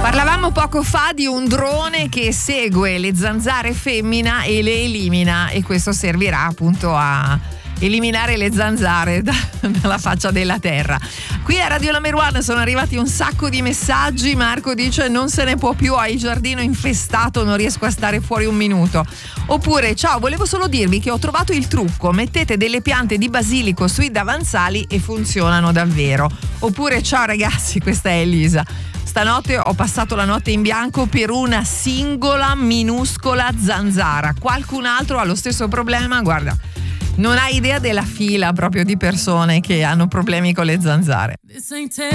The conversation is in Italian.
Parlavamo poco fa di un drone che segue le zanzare femmina e le elimina, e questo servirà appunto a eliminare le zanzare dalla faccia della terra. Qui a Radio Number One sono arrivati un sacco di messaggi. Marco dice: non se ne può più, hai il giardino infestato, non riesco a stare fuori un minuto. Oppure: ciao, volevo solo dirvi che ho trovato il trucco, mettete delle piante di basilico sui davanzali e funzionano davvero. Oppure: ciao ragazzi, questa è Elisa, stanotte ho passato la notte in bianco per una singola minuscola zanzara. Qualcun altro ha lo stesso problema? Guarda, non hai idea della fila proprio di persone che hanno problemi con le zanzare.